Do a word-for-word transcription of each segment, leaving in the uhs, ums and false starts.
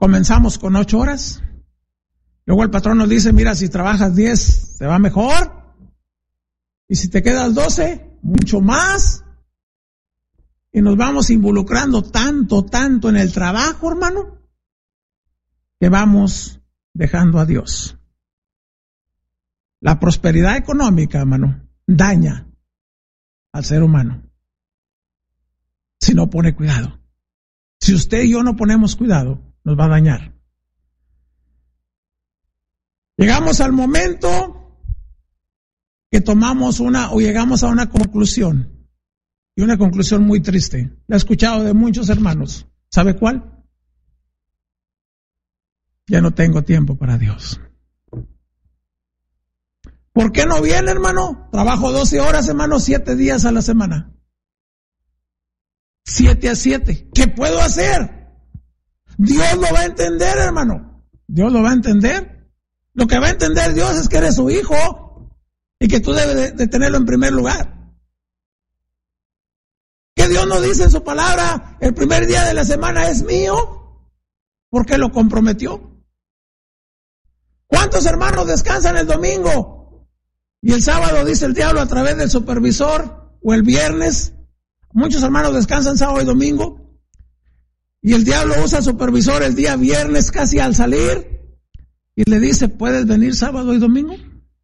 comenzamos con ocho horas. Luego el patrón nos dice, mira, si trabajas diez, te va mejor. Y si te quedas doce, mucho más. Y nos vamos involucrando tanto, tanto en el trabajo, hermano, que vamos dejando a Dios. La prosperidad económica, hermano, daña al ser humano si no pone cuidado. Si usted y yo no ponemos cuidado, nos va a dañar. Llegamos al momento que tomamos una o llegamos a una conclusión. Y una conclusión muy triste. La he escuchado de muchos hermanos. ¿Sabe cuál? Ya no tengo tiempo para Dios. ¿Por qué no viene, hermano? Trabajo doce horas, hermano, siete días a la semana. Siete a siete. ¿Qué puedo hacer? Dios lo va a entender, hermano. Dios lo va a entender. Lo que va a entender Dios es que eres su hijo y que tú debes de, de tenerlo en primer lugar. Que Dios nos dice en su palabra, el primer día de la semana es mío, porque lo comprometió. ¿Cuántos hermanos descansan el domingo? Y el sábado dice el diablo a través del supervisor, o el viernes, muchos hermanos descansan sábado y domingo, y el diablo usa al supervisor el día viernes casi al salir, y le dice, ¿puedes venir sábado y domingo?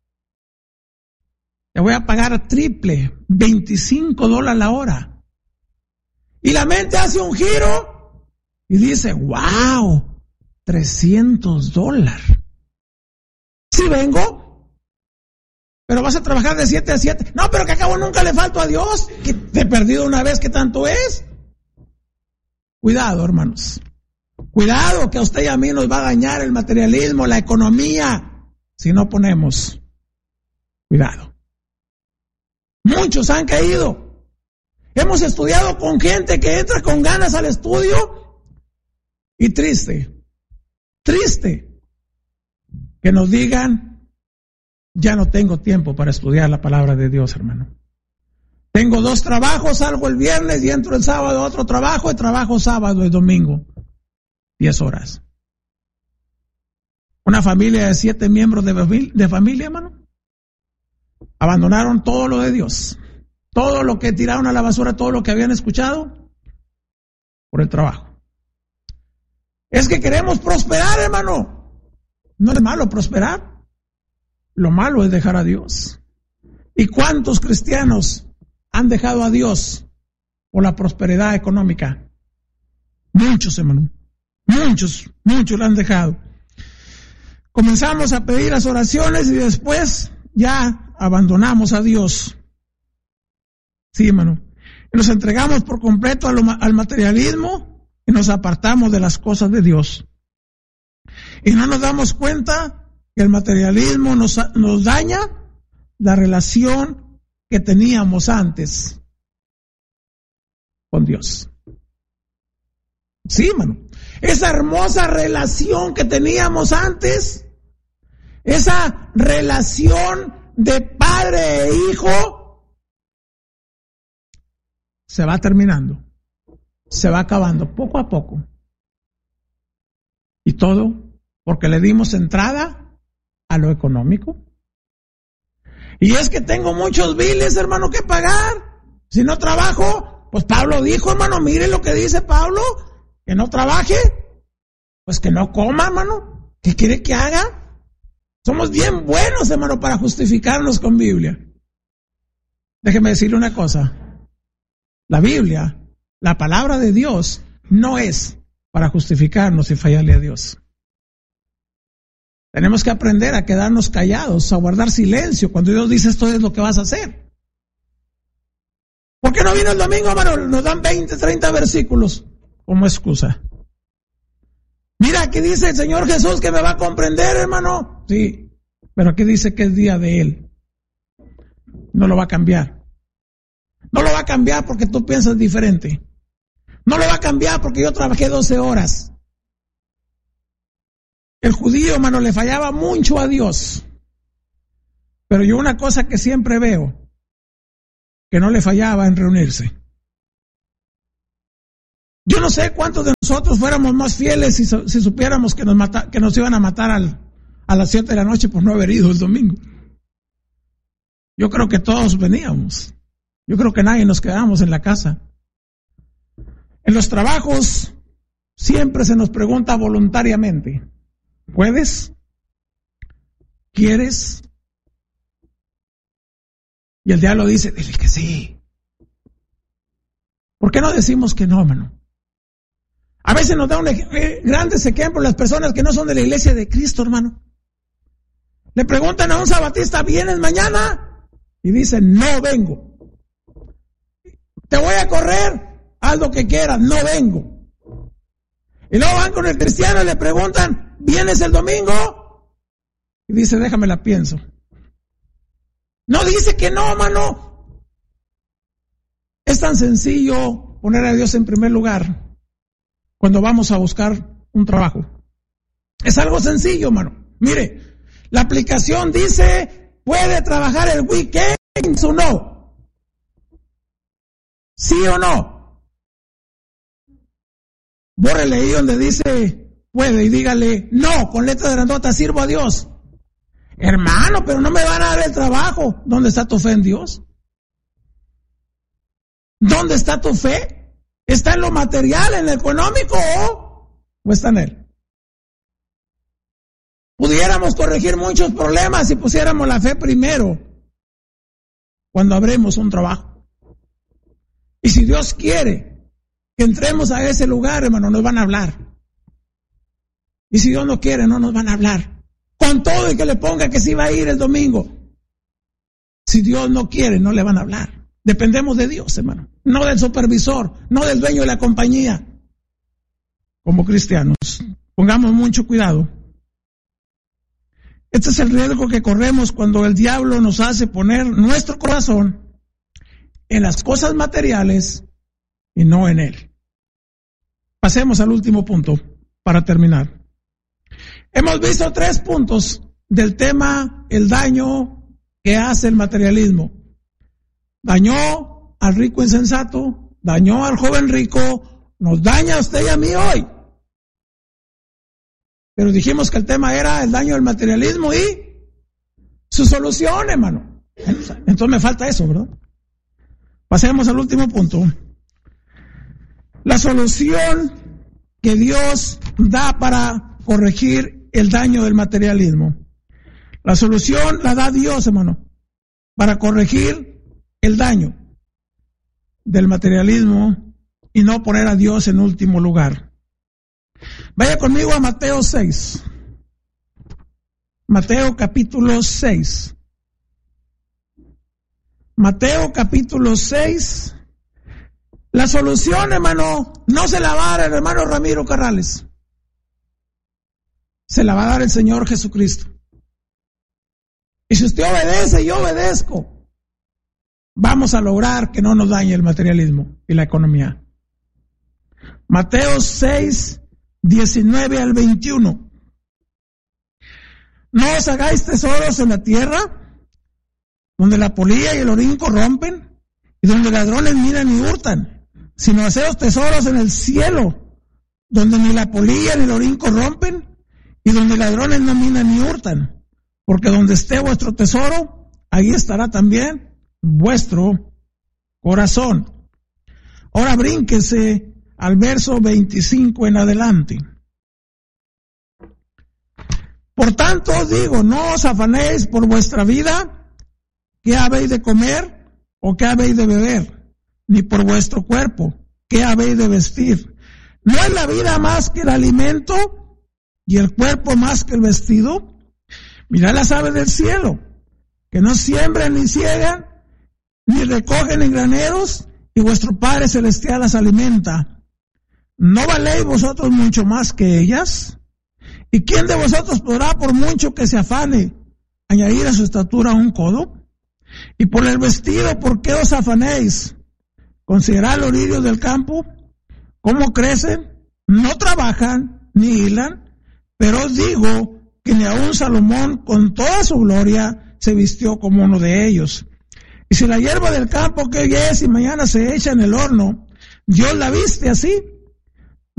Te voy a pagar triple, veinticinco dólares la hora. Y la mente hace un giro y dice, wow, trescientos dólares. Sí vengo, pero vas a trabajar de siete a siete. No, pero que acabo nunca le falto a Dios. Que te he perdido una vez, ¿qué tanto es? Cuidado, hermanos. Cuidado, que a usted y a mí nos va a dañar el materialismo, la economía, si no ponemos cuidado. Muchos han caído. Hemos estudiado con gente que entra con ganas al estudio y triste, triste que nos digan, ya no tengo tiempo para estudiar la palabra de Dios, hermano. Tengo dos trabajos, salgo el viernes y entro el sábado a otro trabajo y trabajo sábado y domingo, diez horas. Una familia de siete miembros de, de familia, hermano, abandonaron todo lo de Dios. Todo lo que tiraron a la basura, todo lo que habían escuchado, por el trabajo. Es que queremos prosperar, hermano. No es malo prosperar. Lo malo es dejar a Dios. ¿Y cuántos cristianos han dejado a Dios por la prosperidad económica? Muchos, hermano. Muchos, muchos lo han dejado. Comenzamos a pedir las oraciones y después ya abandonamos a Dios. Sí, hermano. Y nos entregamos por completo al, al materialismo y nos apartamos de las cosas de Dios. Y no nos damos cuenta que el materialismo nos, nos daña la relación que teníamos antes con Dios. Sí, hermano. Esa hermosa relación que teníamos antes, esa relación de padre e hijo, se va terminando, se va acabando poco a poco. Y todo porque le dimos entrada a lo económico. Y es que tengo muchos biles, hermano, que pagar. Si no trabajo, pues Pablo dijo, hermano, mire lo que dice Pablo, que no trabaje, pues que no coma, hermano. ¿Qué quiere que haga? Somos bien buenos, hermano, para justificarnos con Biblia. Déjeme decirle una cosa. La Biblia, la palabra de Dios, no es para justificarnos y fallarle a Dios. Tenemos que aprender a quedarnos callados, a guardar silencio cuando Dios dice esto es lo que vas a hacer. ¿Por qué no vino el domingo, hermano? Nos dan veinte, treinta versículos como excusa. Mira, aquí dice el Señor Jesús que me va a comprender, hermano. Sí, pero aquí dice que es día de Él. No lo va a cambiar. No lo va a cambiar porque tú piensas diferente. No lo va a cambiar porque yo trabajé doce horas. El judío, hermano, le fallaba mucho a Dios. Pero yo una cosa que siempre veo, que no le fallaba en reunirse. Yo no sé cuántos de nosotros fuéramos más fieles si, si supiéramos que nos, mata, que nos iban a matar al, a las siete de la noche por no haber ido el domingo. Yo creo que todos veníamos. Yo creo que nadie nos quedamos en la casa. En los trabajos siempre se nos pregunta voluntariamente, ¿puedes? ¿Quieres? Y el diablo dice, dile que sí. ¿Por qué no decimos que no, hermano? A veces nos da un ej- grandes ejemplos las personas que no son de la iglesia de Cristo, hermano. Le preguntan a un sabatista, ¿vienes mañana? Y dice, no vengo. Te voy a correr, haz lo que quieras, no vengo. Y luego van con el cristiano y le preguntan, ¿vienes el domingo? Y dice, déjame la pienso. No dice que no, hermano. Es tan sencillo poner a Dios en primer lugar cuando vamos a buscar un trabajo. Es algo sencillo, hermano. Mire, la aplicación dice, ¿puede trabajar el weekend o no? ¿Sí o no? Bórrele ahí donde dice, puede, y dígale, no, con letra grandota, sirvo a Dios. Hermano, pero no me van a dar el trabajo. ¿Dónde está tu fe en Dios? ¿Dónde está tu fe? ¿Está en lo material, en lo económico o, o está en Él? Pudiéramos corregir muchos problemas si pusiéramos la fe primero cuando abremos un trabajo. Y si Dios quiere que entremos a ese lugar, hermano, nos van a hablar. Y si Dios no quiere, no nos van a hablar. Con todo y que le ponga que sí va a ir el domingo. Si Dios no quiere, no le van a hablar. Dependemos de Dios, hermano. No del supervisor, no del dueño de la compañía. Como cristianos, pongamos mucho cuidado. Este es el riesgo que corremos cuando el diablo nos hace poner nuestro corazón en las cosas materiales y no en Él. Pasemos al último punto para terminar. Hemos visto tres puntos del tema, el daño que hace el materialismo. Dañó al rico insensato, dañó al joven rico, nos daña a usted y a mí hoy. Pero dijimos que el tema era el daño del materialismo y su solución, hermano. Entonces me falta eso, ¿verdad? Pasemos al último punto. La solución que Dios da para corregir el daño del materialismo. La solución la da Dios, hermano, para corregir el daño del materialismo y no poner a Dios en último lugar. Vaya conmigo a Mateo seis. Mateo capítulo seis. Mateo capítulo seis. La solución, hermano, no se la va a dar el hermano Ramiro Carrales. Se la va a dar el Señor Jesucristo. Y si usted obedece y yo obedezco, vamos a lograr que no nos dañe el materialismo y la economía. Mateo seis, diecinueve al veintiuno. No os hagáis tesoros en la tierra, donde la polilla y el orín corrompen, y donde ladrones miran y hurtan, sino haceos tesoros en el cielo, donde ni la polilla ni el orín corrompen, y donde ladrones no minan ni hurtan, porque donde esté vuestro tesoro, ahí estará también vuestro corazón. Ahora brínquese al verso veinticinco en adelante. Por tanto os digo, no os afanéis por vuestra vida, qué habéis de comer o qué habéis de beber, ni por vuestro cuerpo, qué habéis de vestir. ¿No es la vida más que el alimento y el cuerpo más que el vestido? Mirad las aves del cielo, que no siembran ni ciegan, ni recogen en graneros, y vuestro Padre Celestial las alimenta. ¿No valéis vosotros mucho más que ellas? ¿Y quién de vosotros podrá, por mucho que se afane, añadir a su estatura un codo? Y por el vestido, ¿por qué os afanéis? Considerad los lirios del campo, cómo crecen, no trabajan ni hilan, pero os digo que ni aun Salomón con toda su gloria se vistió como uno de ellos. Y si la hierba del campo que hoy es y mañana se echa en el horno, Dios la viste así,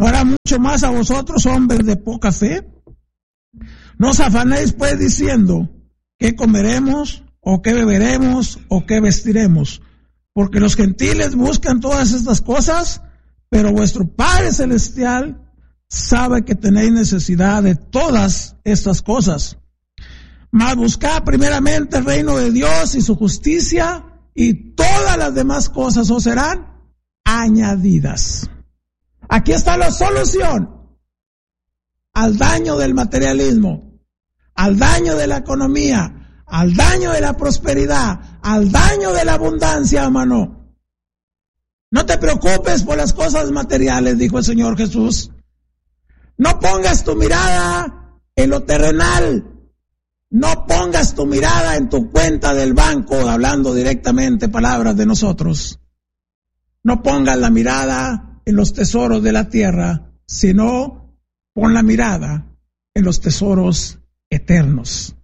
¿No hará mucho más a vosotros, hombres de poca fe? No os afanéis pues diciendo, ¿qué comeremos, o qué beberemos, o qué vestiremos? Porque los gentiles buscan todas estas cosas, pero vuestro Padre Celestial sabe que tenéis necesidad de todas estas cosas. Mas buscad primeramente el reino de Dios y su justicia, y todas las demás cosas os serán añadidas. Aquí está la solución al daño del materialismo, al daño de la economía, al daño de la prosperidad, al daño de la abundancia, hermano. No te preocupes por las cosas materiales, dijo el Señor Jesús. No pongas tu mirada en lo terrenal. No pongas tu mirada en tu cuenta del banco, hablando directamente palabras de nosotros. No pongas la mirada en los tesoros de la tierra, sino pon la mirada en los tesoros eternos.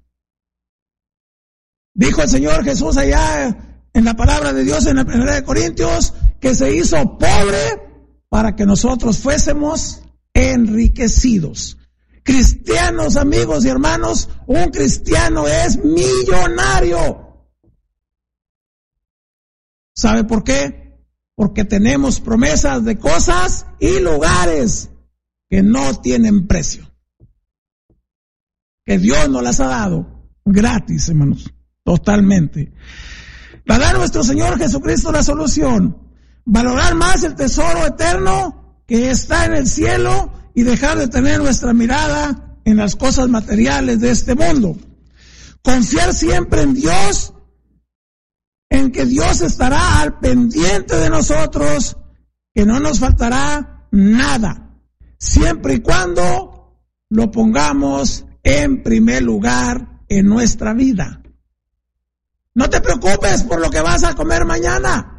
Dijo el Señor Jesús allá en la palabra de Dios en la primera de Corintios, que se hizo pobre para que nosotros fuésemos enriquecidos. Cristianos, amigos y hermanos, un cristiano es millonario. ¿Sabe por qué? Porque tenemos promesas de cosas y lugares que no tienen precio, que Dios nos las ha dado gratis, hermanos, totalmente. Va dar nuestro Señor Jesucristo la solución: valorar más el tesoro eterno que está en el cielo y dejar de tener nuestra mirada en las cosas materiales de este mundo. Confiar siempre en Dios, en que Dios estará al pendiente de nosotros, que no nos faltará nada, siempre y cuando lo pongamos en primer lugar en nuestra vida. No te preocupes por lo que vas a comer mañana.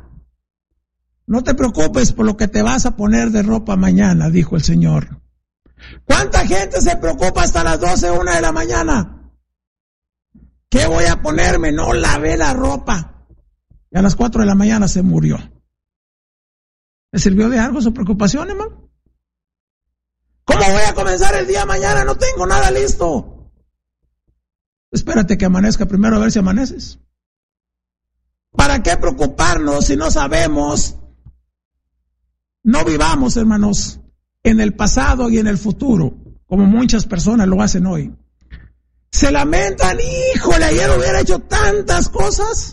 No te preocupes por lo que te vas a poner de ropa mañana, dijo el Señor. ¿Cuánta gente se preocupa hasta las doce, una de la mañana? ¿Qué voy a ponerme? No lavé la ropa. Y a las cuatro de la mañana se murió. ¿Le sirvió de algo su preocupación, hermano? ¿Cómo voy a comenzar el día mañana? No tengo nada listo. Espérate que amanezca primero, a ver si amaneces. ¿Para qué preocuparnos si no sabemos? No vivamos, hermanos, en el pasado y en el futuro, como muchas personas lo hacen hoy. Se lamentan, híjole, ayer hubiera hecho tantas cosas,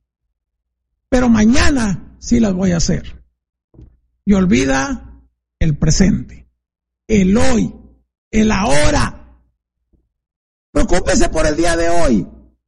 pero mañana sí las voy a hacer. Y olvida el presente, el hoy, el ahora. Preocúpese por el día de hoy.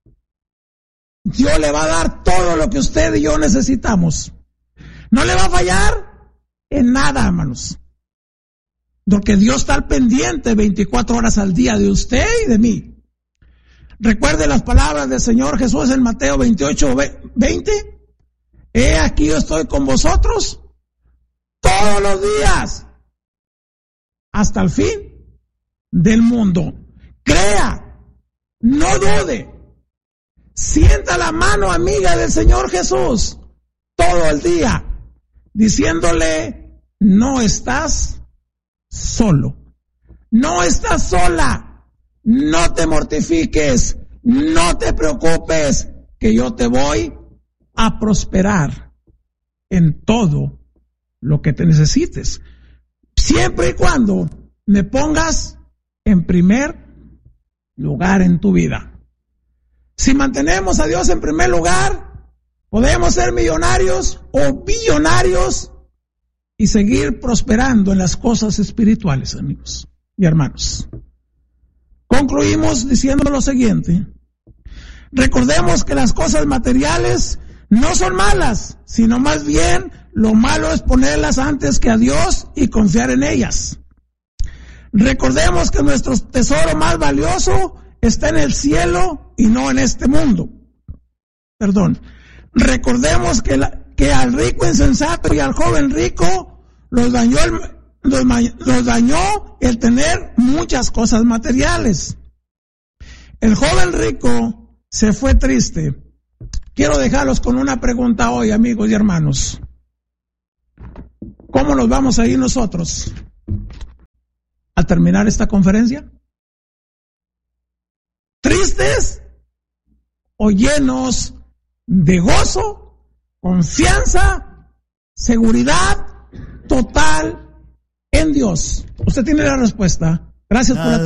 Dios le va a dar todo lo que usted y yo necesitamos. No le va a fallar en nada, hermanos. Porque Dios está al pendiente veinticuatro horas al día de usted y de mí. Recuerde las palabras del Señor Jesús en Mateo veintiocho, veinte. He aquí yo estoy con vosotros todos los días hasta el fin del mundo. Crea, no dude. Sienta la mano amiga del Señor Jesús todo el día, diciéndole: no estás solo, no estás sola, no te mortifiques, no te preocupes, que yo te voy a prosperar en todo lo que te necesites, siempre y cuando me pongas en primer lugar en tu vida. Si mantenemos a Dios en primer lugar, podemos ser millonarios o billonarios y seguir prosperando en las cosas espirituales, amigos y hermanos. Concluimos diciendo lo siguiente: recordemos que las cosas materiales no son malas, sino más bien lo malo es ponerlas antes que a Dios y confiar en ellas. Recordemos que nuestro tesoro más valioso está en el cielo y no en este mundo. Perdón. Recordemos que, la, que al rico insensato y al joven rico los dañó, el, los, los dañó el tener muchas cosas materiales. El joven rico se fue triste. Quiero dejarlos con una pregunta hoy, amigos y hermanos. ¿Cómo nos vamos a ir nosotros al terminar esta conferencia? ¿Tristes o llenos de gozo, confianza, seguridad total en Dios? Usted tiene la respuesta. Gracias por la